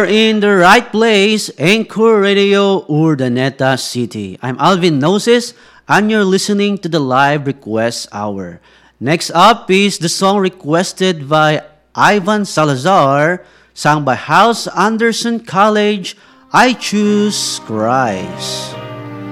You're in the right place, Anchor Radio Urdaneta City. I'm Alvin Noses, and you're listening to the Live Request Hour. Next up is the song requested by Ivan Salazar, sung by House Anderson College, I Choose Christ.